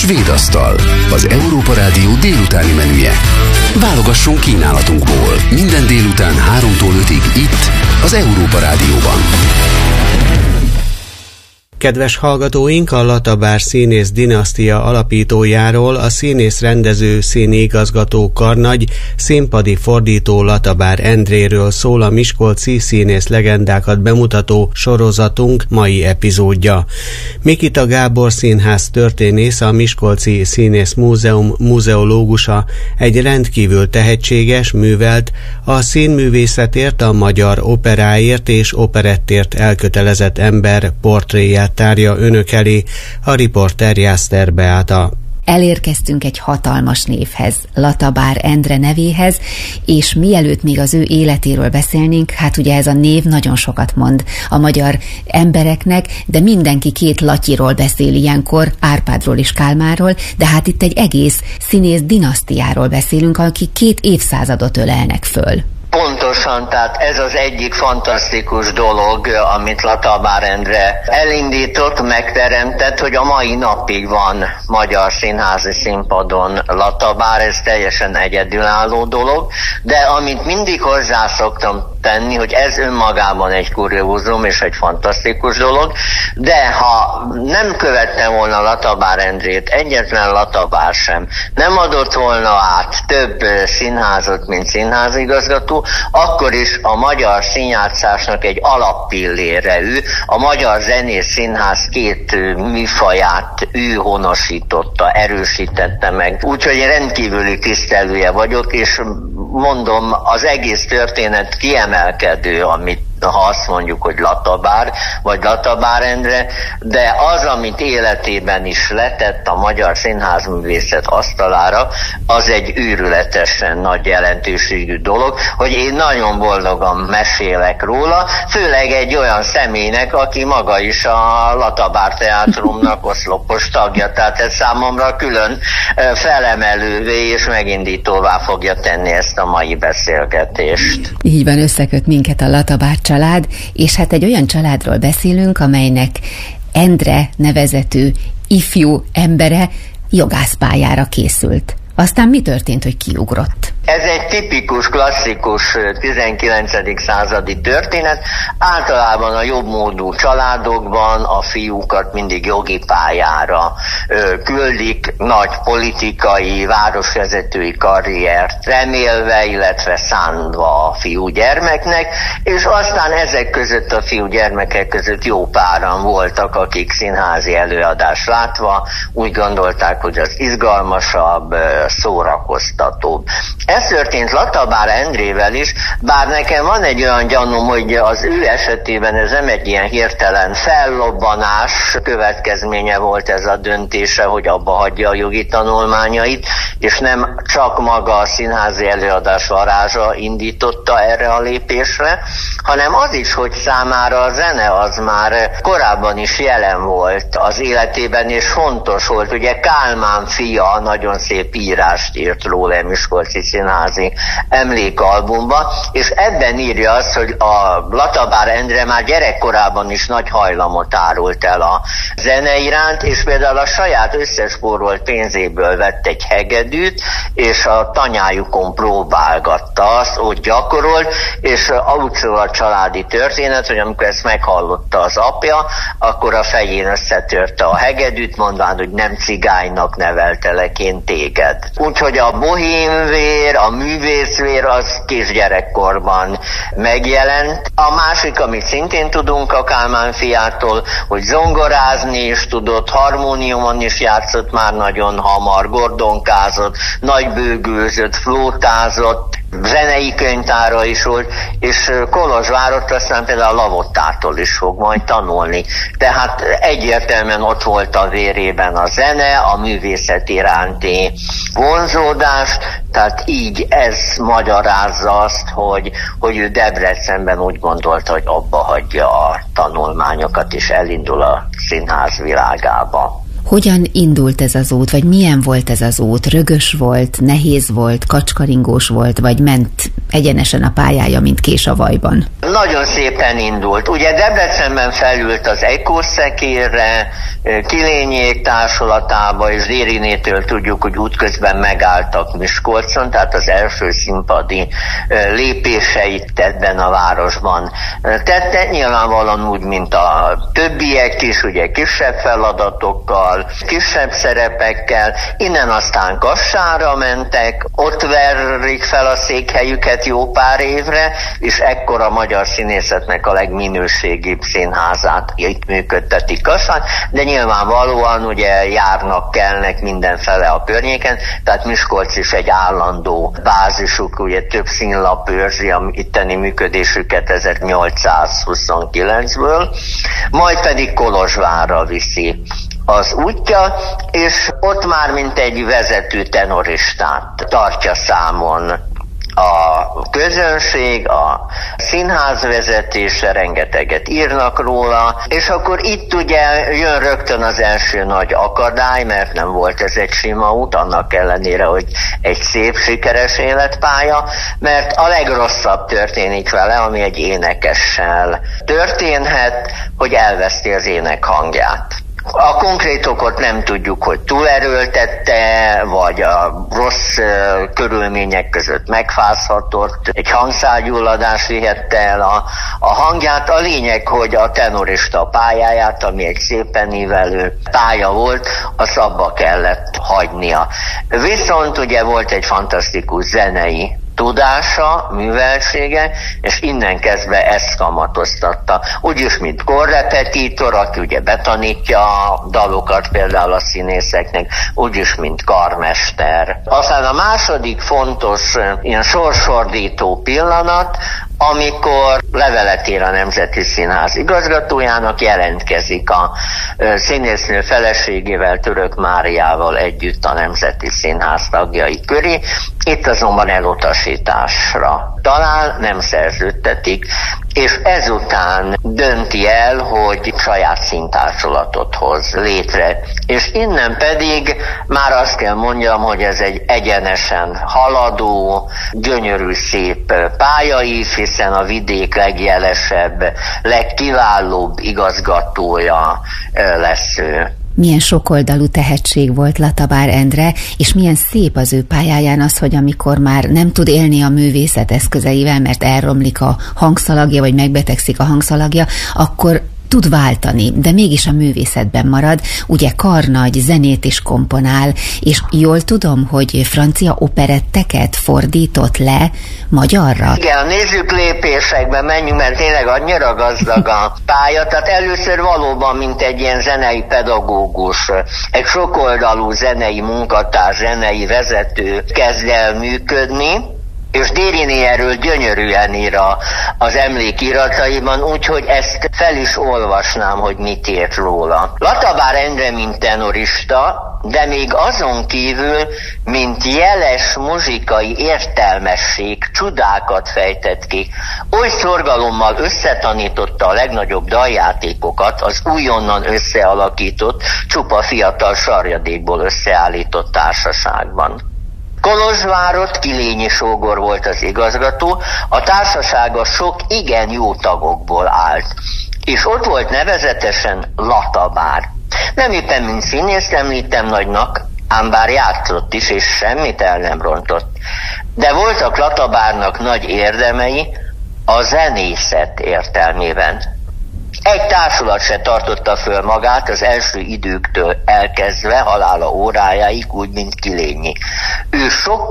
Svédasztal, az Európa Rádió délutáni menüje. Válogassunk kínálatunkból minden délután 3-tól 5-ig itt, az Európa Rádióban. Kedves hallgatóink, a Latabár színész dinasztia alapítójáról, a színész-rendező, színiigazgató karnagy, színpadi fordító Latabár Endréről szól a miskolci színész legendákat bemutató sorozatunk mai epizódja. Mikita Gábor színház történész, a Miskolci Színész Múzeum muzeológusa, egy rendkívül tehetséges, művelt, a színművészetért, a magyar operáért és operettért elkötelezett ember portréját tárja önök elé, a riporter Jászter Beáta. Elérkeztünk egy hatalmas névhez, Latabár Endre nevéhez, és mielőtt még az ő életéről beszélnénk, hát ugye ez a név nagyon sokat mond a magyar embereknek, de mindenki két Latyiról beszél ilyenkor, Árpádról és Kálmánról, de hát itt egy egész színész dinasztiáról beszélünk, akik 2 évszázadot ölelnek föl. Pontosan, tehát ez az egyik fantasztikus dolog, amit Latabár Endre elindított, megteremtett, hogy a mai napig van magyar színházi színpadon Latabár, ez teljesen egyedülálló dolog, de amit mindig hozzá szoktam tenni, hogy ez önmagában egy kuriózum és egy fantasztikus dolog, de ha nem követtem volna Latabár Endrét, egyetlen Latabár sem nem adott volna át több színházat, mint színházigazgató, akkor is a magyar színjátszásnak egy alappillére ő, a magyar zenész színház 2 műfaját ő honosította, erősítette meg. Úgyhogy rendkívüli tisztelője vagyok, és mondom, az egész történet kiemelkedő, ha azt mondjuk, hogy Latabár, vagy Latabár Endre, de az, amit életében is letett a magyar színházművészet asztalára, az egy őrületesen nagy jelentőségű dolog, hogy én nagyon boldogan mesélek róla, főleg egy olyan személynek, aki maga is a Latabár Teátrumnak oszlopos tagja, tehát ez számomra külön felemelővé és megindítóvá fogja tenni ezt a mai beszélgetést. Így van, összeköt minket a Latabár család, és hát egy olyan családról beszélünk, amelynek Endre nevezetű ifjú embere jogászpályára készült. Aztán mi történt, hogy kiugrott? Ez egy tipikus, klasszikus 19. századi történet. Általában a jobbmódú családokban a fiúkat mindig jogi pályára küldik, nagy politikai, városvezetői karriert remélve, illetve szánva a fiúgyermeknek, és aztán ezek között a fiúgyermekek között jó páran voltak, akik színházi előadást látva úgy gondolták, hogy az izgalmasabb, szórakoztatóbb. Ez történt Latabár Endrével is, bár nekem van egy olyan gyanúm, hogy az ő esetében ez nem egy ilyen hirtelen fellobbanás következménye volt ez a döntése, hogy abba hagyja a jogi tanulmányait, és nem csak maga a színházi előadás varázsa indította erre a lépésre, hanem az is, hogy számára a zene az már korábban is jelen volt az életében, és fontos volt. Ugye Kálmán fia nagyon szép írást írt róla miskolci színházi emlékalbumba, és ebben írja azt, hogy a Latabár Endre már gyerekkorában is nagy hajlamot árult el a zene iránt, és például a saját összespórolt pénzéből vett egy hegedűt, és a tanyájukon próbálgatta azt, ott gyakorolt, és úgy szól a családi történet, hogy amikor ezt meghallotta az apja, akkor a fején összetörte a hegedűt, mondván, hogy nem cigánynak neveltelek én téged. Úgyhogy a bohémvér, a művészvér az kisgyerekkorban megjelent. A másik, amit szintén tudunk a Kálmán fiától, hogy zongorázni is tudott, harmóniumon is játszott már nagyon hamar, gordonkázott, nagybőgőzött, flótázott, zenei könyvtára is volt, és Kolozsvárott aztán például Lavottától is fog majd tanulni. Tehát egyértelműen ott volt a vérében a zene, a művészet iránti vonzódás, tehát így ez magyarázza azt, hogy ő Debrecenben úgy gondolta, hogy abba hagyja a tanulmányokat, és elindul a színház világába. Hogyan indult ez az út, vagy milyen volt ez az út? Rögös volt, nehéz volt, kacskaringós volt, vagy ment egyenesen a pályája, mint kés a vajban? Nagyon szépen indult. Ugye Debrecenben felült az Ejkó-szekérre, Kilényék társulatába, és Dérinétől tudjuk, hogy útközben megálltak Miskolcon, tehát az első színpadi lépéseit ebben a városban tette, nyilvánvalóan úgy, mint a többiek is, ugye kisebb feladatokkal, kisebb szerepekkel, innen aztán Kassára mentek, ott verrik fel a székhelyüket jó pár évre, és ekkor a magyar színészetnek a legminőségibb színházát itt működtetik Kassán, de nyilvánvalóan ugye járnak, kelnek mindenfele a környéken, tehát Miskolc is egy állandó bázisuk, ugye több színlap őrzi a itteni működésüket 1829-ből, majd pedig Kolozsvárra viszi az útja, és ott már mint egy vezető tenoristát tartja számon a közönség, a színház vezetése, rengeteget írnak róla, és akkor itt ugye jön rögtön az első nagy akadály, mert nem volt ez egy sima út, annak ellenére, hogy egy szép, sikeres életpálya, mert a legrosszabb történik vele, ami egy énekessel történhet, hogy elveszti az ének hangját. A konkrét okot nem tudjuk, hogy túlerőltette, vagy a rossz körülmények között megfázhatott, egy hangszálgyulladás vihette el a hangját. A lényeg, hogy a tenorista pályáját, ami egy szépen ívelő pálya volt, az abba kellett hagynia. Viszont ugye volt egy fantasztikus zenei tudása, műveltsége, és innen kezdve ezt kamatoztatta. Úgyis, mint korrepetitor, aki ugye betanítja a dalokat például a színészeknek, úgyis, mint karmester. Aztán a második fontos ilyen sorsfordító pillanat, amikor levelet ír a Nemzeti Színház igazgatójának, jelentkezik a színésznő feleségével, Török Máriával együtt a Nemzeti Színház tagjai köré. Itt azonban elutasításra talál, nem szerződtetik, és ezután dönti el, hogy saját színtársulatot hoz létre. És innen pedig már azt kell mondjam, hogy ez egy egyenesen haladó, gyönyörű szép pályaív, hiszen a vidék legjelesebb, legkiválóbb igazgatója lesz ő. Milyen sokoldalú tehetség volt Latabár Endre, és milyen szép az ő pályáján az, hogy amikor már nem tud élni a művészet eszközeivel, mert elromlik a hangszalagja, vagy megbetegszik a hangszalagja, akkor tud váltani, de mégis a művészetben marad, ugye karnagy, zenét is komponál, és jól tudom, hogy francia operetteket fordított le magyarra. Igen, nézzük lépésekben, menjünk, mert tényleg annyira gazdag a pálya, tehát először valóban, mint egy ilyen zenei pedagógus, egy sokoldalú zenei munkatárs, zenei vezető kezd el működni, és Dériné erről gyönyörűen ír az emlékirataiban, úgyhogy ezt fel is olvasnám, hogy mit írt róla. Latabár Endre, mint tenorista, de még azon kívül, mint jeles muzsikai értelmesség, csodákat fejtett ki. Oly szorgalommal összetanította a legnagyobb daljátékokat az újonnan összealakított, csupa fiatal sarjadékból összeállított társaságban. Kolozsvárott Kilényi sógor volt az igazgató, a társasága sok igen jó tagokból állt, és ott volt nevezetesen Latabár. Nem éppen mint színészt említem nagynak, ám bár játszott is, és semmit el nem rontott. De voltak Latabárnak nagy érdemei a zenészet értelmében. Egy társulat se tartotta föl magát az első időktől elkezdve halála órájáig, úgy, mint Kilényi. Ő sok